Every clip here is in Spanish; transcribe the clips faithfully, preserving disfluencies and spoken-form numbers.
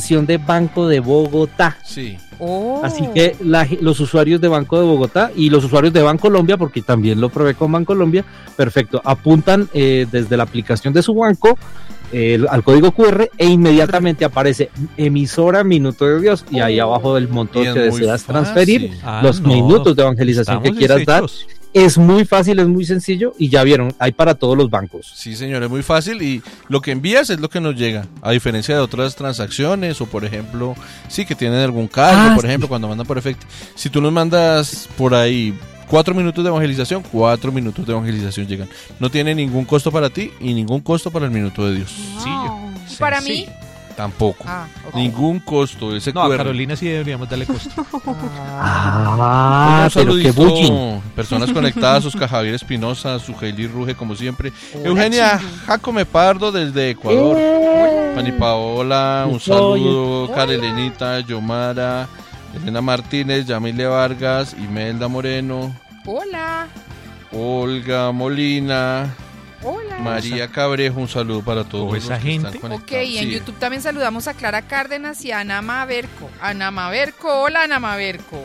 aplicación de Banco de Bogotá. Sí. Oh. Así que la, los usuarios de Banco de Bogotá y los usuarios de Bancolombia, porque también lo probé con Bancolombia, perfecto, apuntan eh, desde la aplicación de su banco eh, al código cu erre e inmediatamente aparece emisora Minuto de Dios y ahí abajo del monto Y que es muy deseas fácil. transferir, Ah, los no, minutos de evangelización que estamos quieras dar. deshechos. Es muy fácil, es muy sencillo y ya vieron, hay para todos los bancos. Sí, señor, es muy fácil y lo que envías es lo que nos llega, a diferencia de otras transacciones o, por ejemplo, sí, que tienen algún cargo, Ah, por sí. ejemplo, cuando mandan por efecto. Si tú nos mandas por ahí cuatro minutos de evangelización, cuatro minutos de evangelización llegan. No tiene ningún costo para ti y ningún costo para el minuto de Dios. Sí, Wow. ¿Para mí? Tampoco. Ah, ok. Ningún costo. Ese No, a Q R. Carolina sí deberíamos darle costo. Ah, Un pero qué saludito, bullying. personas conectadas, Oscar Javier Espinosa, Sugeili Ruge, como siempre. Hola, Eugenia Chimbu. Jacome Pardo desde Ecuador. Eh, Pani Paola, un Oye. saludo. Hola. Carelenita, Yomara, Elena Martínez, Yamile Vargas, Imelda Moreno, Hola. Olga Molina, Hola. María Cabrejo, un saludo para todos O los esa que gente. están Ok, conectados. y en Sí. YouTube también saludamos a Clara Cárdenas y a Ana Maverco. Ana Maverco, hola Ana Maverco.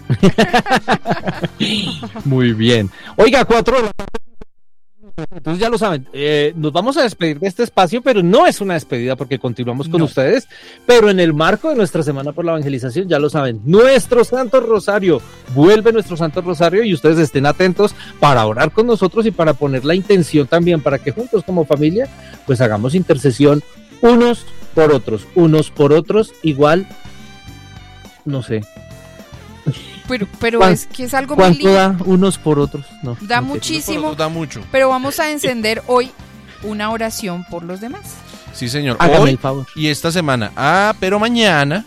Muy bien. Oiga, cuatro de la tarde. Entonces ya lo saben, eh, nos vamos a despedir de este espacio, pero no es una despedida porque continuamos con No. ustedes, pero en el marco de nuestra Semana por la Evangelización, ya lo saben, nuestro Santo Rosario, vuelve nuestro Santo Rosario y ustedes estén atentos para orar con nosotros y para poner la intención también, para que juntos como familia, pues hagamos intercesión unos por otros, unos por otros, igual, no sé, Pero, pero ¿Cuán- es que es algo muy ¿cuánto lindo. da unos por otros? No, Da no sé. muchísimo. Por otros da mucho. Pero vamos a encender hoy una oración por los demás. Sí, señor. Hágame Hoy el favor. y esta semana. Ah, pero mañana,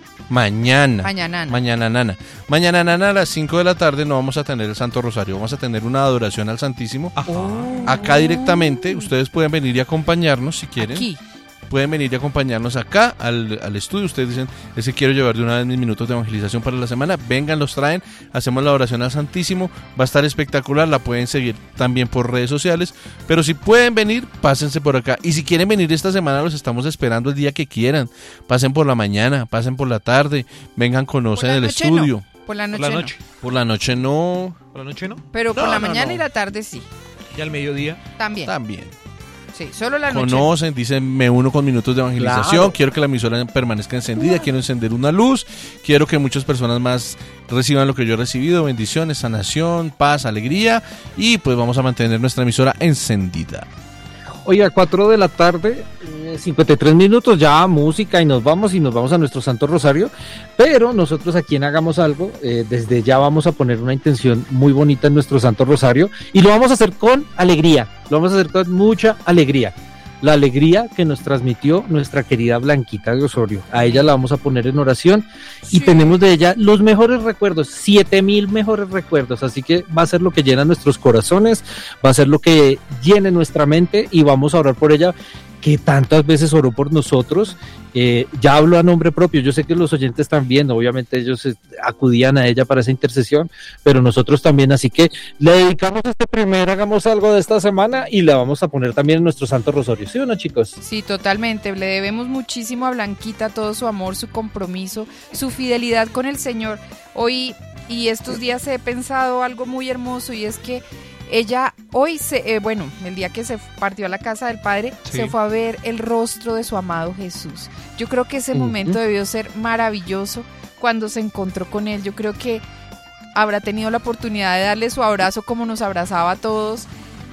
mañana, Mañana. Ana. mañana, nana. Mañana, nana, a las cinco de la tarde no vamos a tener el Santo Rosario. Vamos a tener una adoración al Santísimo. Oh. Acá directamente, ustedes pueden venir y acompañarnos si quieren. Aquí. Pueden venir y acompañarnos acá al, al estudio. Ustedes dicen, ese quiero llevar de una vez mis minutos de evangelización para la semana. Vengan, los traen, hacemos la oración al Santísimo. Va a estar espectacular, la pueden seguir también por redes sociales. Pero si pueden venir, pásense por acá. Y si quieren venir esta semana, los estamos esperando el día que quieran. Pasen por la mañana, pasen por la tarde, vengan, conocen Por la el noche estudio. Por la Por noche. la no. noche. Por la noche no, Por la noche no. Pero por No, la no, mañana no. y la tarde sí. Y al mediodía. También. también. Sí, solo la noche. Conocen, dicen, me uno con minutos de evangelización, Claro. quiero que la emisora permanezca encendida, quiero encender una luz, quiero que muchas personas más reciban lo que yo he recibido, bendiciones, sanación, paz, alegría, y pues vamos a mantener nuestra emisora encendida. Oiga, cuatro de la tarde, eh, cincuenta y tres minutos, ya música y nos vamos y nos vamos a nuestro Santo Rosario, pero nosotros aquí en Hagamos Algo, eh, desde ya vamos a poner una intención muy bonita en nuestro Santo Rosario y lo vamos a hacer con alegría, lo vamos a hacer con mucha alegría. La alegría que nos transmitió nuestra querida Blanquita de Osorio. A ella la vamos a poner en oración y Sí. tenemos de ella los mejores recuerdos, siete mil mejores recuerdos, así que va a ser lo que llena nuestros corazones, va a ser lo que llene nuestra mente y vamos a orar por ella que tantas veces oró por nosotros. Eh, ya hablo a nombre propio, yo sé que los oyentes están viendo, obviamente ellos eh, acudían a ella para esa intercesión, pero nosotros también, así que le dedicamos este primer Hagamos Algo de esta semana y la vamos a poner también en nuestro Santo Rosario, ¿sí o no, chicos? Sí, totalmente. Le debemos muchísimo a Blanquita todo su amor, su compromiso, su fidelidad con el Señor. Hoy y estos días he pensado algo muy hermoso y es que ella hoy, se, eh, bueno, el día que se partió a la casa del Padre, Sí. se fue a ver el rostro de su amado Jesús. Yo creo que ese Ujú. momento debió ser maravilloso cuando se encontró con él. Yo creo que habrá tenido la oportunidad de darle su abrazo como nos abrazaba a todos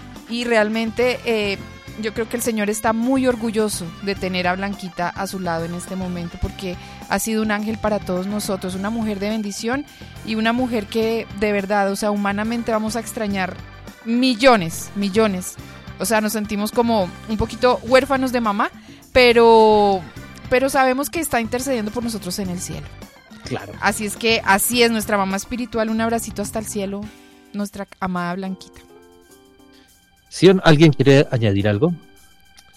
y realmente eh, yo creo que el Señor está muy orgulloso de tener a Blanquita a su lado en este momento porque ha sido un ángel para todos nosotros, una mujer de bendición y una mujer que de verdad, o sea, humanamente vamos a extrañar millones, millones. O sea, nos sentimos como un poquito huérfanos de mamá, pero, pero sabemos que está intercediendo por nosotros en el cielo. Claro. Así es que así es nuestra mamá espiritual, un abracito hasta el cielo, nuestra amada Blanquita. ¿Sí o no? ¿Alguien quiere añadir algo?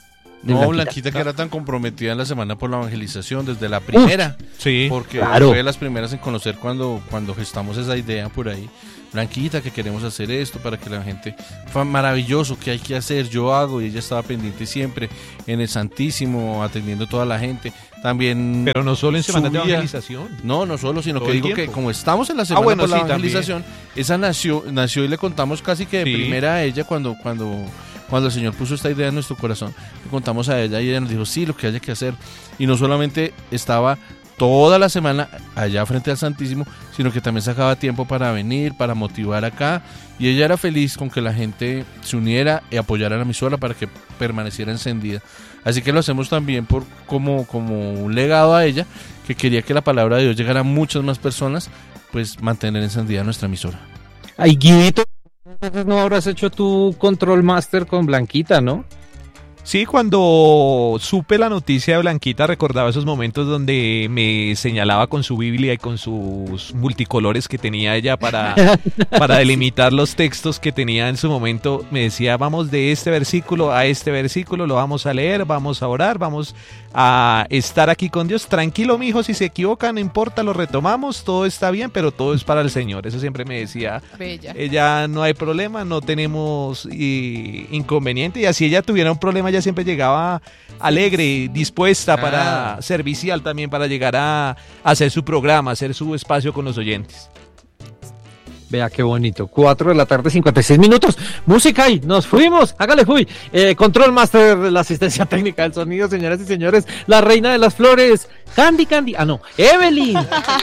de No, Blanquita. Blanquita que era tan comprometida en la semana por la evangelización desde la primera. Sí. Porque claro. fue de las primeras en conocer cuando, cuando gestamos esa idea por ahí. Blanquita, que queremos hacer esto para que la gente... Fue maravilloso, ¿qué hay que hacer? Yo hago, y ella estaba pendiente siempre en el Santísimo, atendiendo a toda la gente. También... Pero no solo en semanas de subía- evangelización. No, no solo, sino Todo que el digo que tiempo. como estamos en la semana bueno, por la sí, también. evangelización, esa nació, nació y le contamos casi que de Sí. primera a ella cuando, cuando, cuando el Señor puso esta idea en nuestro corazón. Le contamos a ella y ella nos dijo, sí, lo que haya que hacer. Y no solamente estaba toda la semana allá frente al Santísimo, sino que también sacaba tiempo para venir, para motivar acá, y ella era feliz con que la gente se uniera y apoyara a la emisora para que permaneciera encendida. Así que lo hacemos también por como, como un legado a ella, que quería que la palabra de Dios llegara a muchas más personas, pues mantener encendida nuestra emisora. Ay, Guidito, entonces no habrás hecho tu control master con Blanquita, ¿no? Sí, cuando supe la noticia de Blanquita recordaba esos momentos donde me señalaba con su Biblia y con sus multicolores que tenía ella para, para delimitar los textos que tenía en su momento. Me decía, vamos de este versículo a este versículo, lo vamos a leer, vamos a orar, vamos a estar aquí con Dios. Tranquilo, mijo, si se equivoca, no importa, lo retomamos, todo está bien, pero todo es para el Señor. Eso siempre me decía. Bella. Ella no hay problema, no tenemos y, inconveniente, y así ella tuviera un problema, ella siempre llegaba alegre, dispuesta, Ah. para servicial también, para llegar a, a hacer su programa, hacer su espacio con los oyentes. Vea qué bonito. cuatro de la tarde, cincuenta y seis minutos. Música y nos fuimos. Hágale, fui. Eh, control master, la asistencia técnica del sonido, señoras y señores. La reina de las flores. Candy, Candy. Ah, no. Evelyn.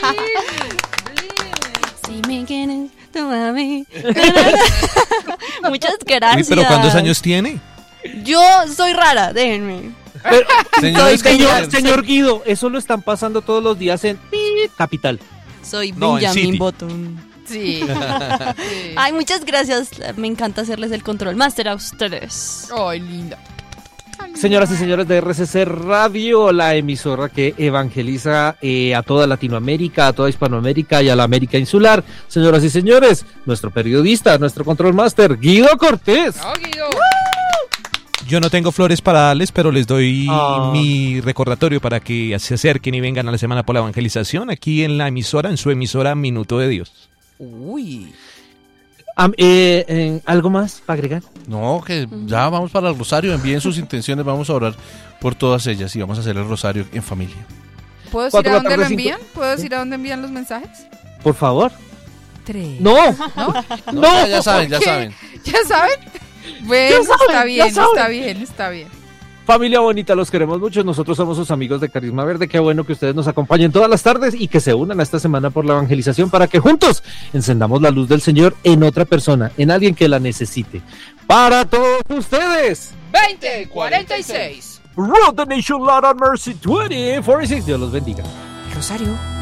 Si me quieres, tú a mí. Muchas gracias. Uy, pero ¿cuántos años tiene? Yo soy rara, déjenme. Pero, Señores, soy señor, señores. señor Guido, eso lo están pasando todos los días en Pi- Capital. Soy No, en Benjamin City. Button. Sí. Sí. Ay, muchas gracias. Me encanta hacerles el control master a ustedes. Ay, linda. Señoras y señores de R C C Radio, la emisora que evangeliza eh, a toda Latinoamérica, a toda Hispanoamérica y a la América Insular. Señoras y señores, nuestro periodista, nuestro control master, Guido Cortés. Oh, Guido. Yo no tengo flores para darles, pero les doy Ah. mi recordatorio para que se acerquen y vengan a la Semana por la Evangelización aquí en la emisora, en su emisora Minuto de Dios. Uy. Am- eh, eh, ¿Algo más para agregar? No, que ya vamos para el rosario, envíen sus intenciones, vamos a orar por todas ellas y vamos a hacer el rosario en familia. ¿Puedo decir Cuatro a de la dónde tarde, lo cinco- envían? ¿Puedo decir a dónde envían los mensajes? Por favor. Tres. No, ¿No? No, no. ya, ya saben, ya ¿Qué? saben. ¿Ya saben? Bueno, Ya saben, está ya bien, saben. está bien, está bien. Familia bonita, los queremos mucho. Nosotros somos sus amigos de Carisma Verde. Qué bueno que ustedes nos acompañen todas las tardes y que se unan a esta semana por la evangelización para que juntos encendamos la luz del Señor en otra persona, en alguien que la necesite. Para todos ustedes. veinte cuarenta y seis. Road the Nation, Lord and Mercy veinte cuarenta y seis. Dios los bendiga. Rosario.